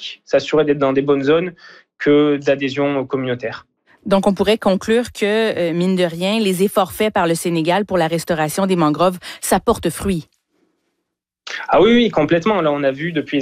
pratique, s'assurer d'être dans des bonnes zones, que d'adhésion communautaire. Donc, on pourrait conclure que, mine de rien, les efforts faits par le Sénégal pour la restauration des mangroves, ça porte fruit. Ah oui, complètement. Là, on a vu depuis